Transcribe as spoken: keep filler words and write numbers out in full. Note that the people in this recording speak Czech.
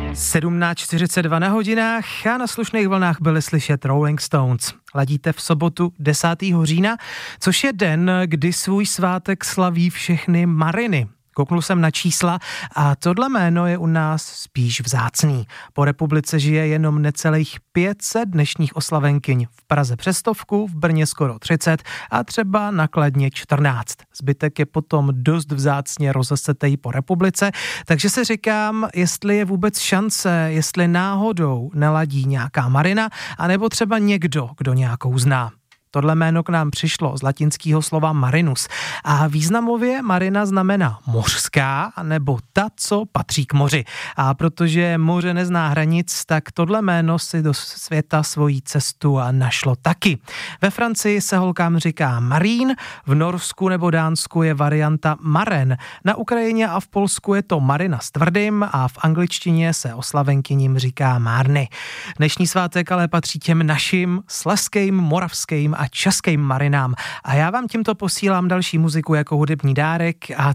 sedmnáct čtyřicet dva na hodinách a na slušných vlnách byly slyšet Rolling Stones. Ladíte v sobotu desátého října, což je den, kdy svůj svátek slaví všechny Mariny. Kouknul jsem na čísla a tohle jméno je u nás spíš vzácný. Po republice žije jenom necelých pět set dnešních oslavenkyň. V Praze přes stovku, v Brně skoro třicet a třeba na Kladně čtrnáct. Zbytek je potom dost vzácně rozesetej po republice, takže se říkám, jestli je vůbec šance, jestli náhodou neladí nějaká Marina, anebo třeba někdo, kdo nějakou zná. Tohle jméno k nám přišlo z latinského slova marinus a významově marina znamená mořská nebo ta, co patří k moři. A protože moře nezná hranic, tak tohle jméno si do světa svoji cestu našlo taky. Ve Francii se holkám říká marín, v Norsku nebo Dánsku je varianta maren, na Ukrajině a v Polsku je to marina s tvrdým a v angličtině se oslavenkyním říká márny. Dnešní svátek ale patří těm našim slezským, moravským a českým marinám. A já vám tímto posílám další muziku jako hudební dárek a